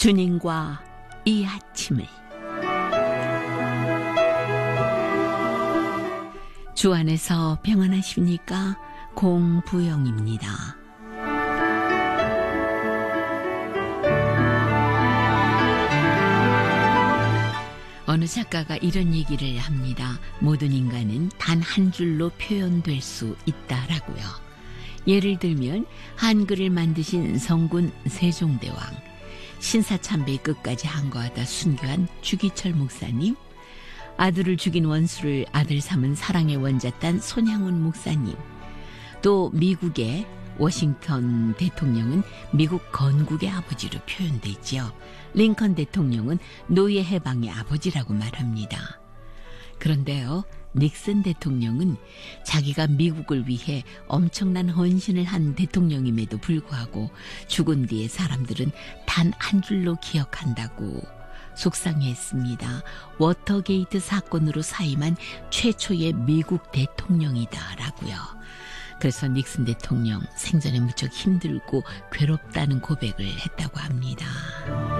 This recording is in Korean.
주님과 이 아침을. 주 안에서 평안하십니까? 공부영입니다. 어느 작가가 이런 얘기를 합니다. 모든 인간은 단 한 줄로 표현될 수 있다라고요. 예를 들면 한글을 만드신 성군 세종대왕, 신사참배의 끝까지 항거하다 순교한 주기철 목사님, 아들을 죽인 원수를 아들 삼은 사랑의 원자탄 손양훈 목사님, 또 미국의 워싱턴 대통령은 미국 건국의 아버지로 표현되지요. 링컨 대통령은 노예 해방의 아버지라고 말합니다. 그런데요, 닉슨 대통령은 자기가 미국을 위해 엄청난 헌신을 한 대통령임에도 불구하고 죽은 뒤에 사람들은 단 한 줄로 기억한다고 속상해했습니다. 워터게이트 사건으로 사임한 최초의 미국 대통령이다라고요. 그래서 닉슨 대통령 생전에 무척 힘들고 괴롭다는 고백을 했다고 합니다.